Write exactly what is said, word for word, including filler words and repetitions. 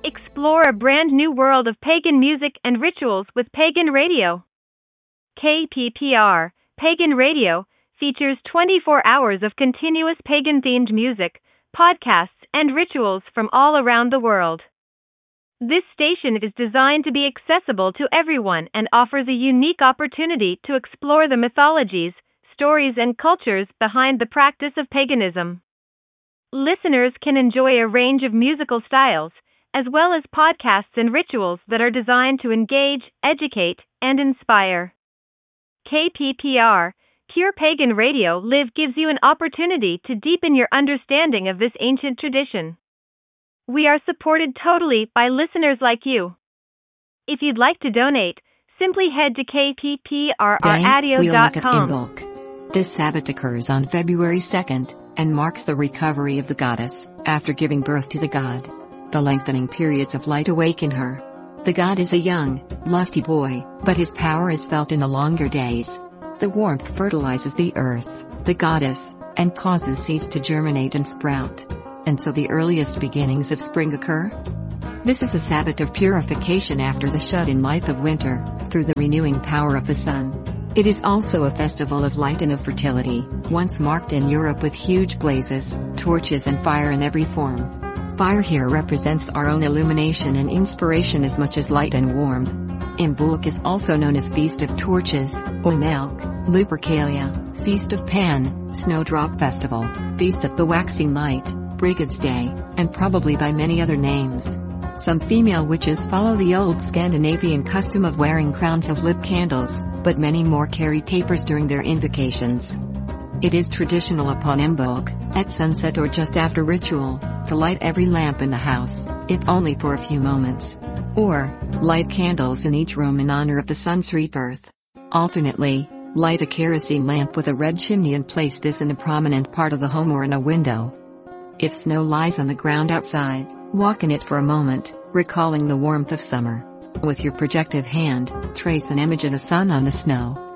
Explore a brand new world of pagan music and rituals with Pagan Radio. K P P R, Pagan Radio, features twenty-four hours of continuous pagan-themed music, podcasts, and rituals from all around the world. This station is designed to be accessible to everyone and offers a unique opportunity to explore the mythologies, stories, and cultures behind the practice of paganism. Listeners can enjoy a range of musical styles, as well as podcasts and rituals that are designed to engage, educate, and inspire. K P P R, Pure Pagan Radio Live gives you an opportunity to deepen your understanding of this ancient tradition. We are supported totally by listeners like you. If you'd like to donate, simply head to k p p r r adio dot com. This Sabbath occurs on February second, and marks the recovery of the goddess, after giving birth to the god. The lengthening periods of light awaken her. The god is a young, lusty boy, but his power is felt in the longer days. The warmth fertilizes the earth, the goddess, and causes seeds to germinate and sprout. And so the earliest beginnings of spring occur? This is a Sabbath of purification after the shut-in life of winter, through the renewing power of the sun. It is also a festival of light and of fertility, once marked in Europe with huge blazes, torches and fire in every form. Fire here represents our own illumination and inspiration as much as light and warmth. Imbolc is also known as Feast of Torches, Olmec, Lupercalia, Feast of Pan, Snowdrop Festival, Feast of the Waxing Light, Brigade's Day, and probably by many other names. Some female witches follow the old Scandinavian custom of wearing crowns of lit candles, but many more carry tapers during their invocations. It is traditional upon Imbolc, at sunset or just after ritual, to light every lamp in the house, if only for a few moments. Or, light candles in each room in honor of the sun's rebirth. Alternately, light a kerosene lamp with a red chimney and place this in a prominent part of the home or in a window. If snow lies on the ground outside, walk in it for a moment, recalling the warmth of summer. With your projective hand, trace an image of the sun on the snow.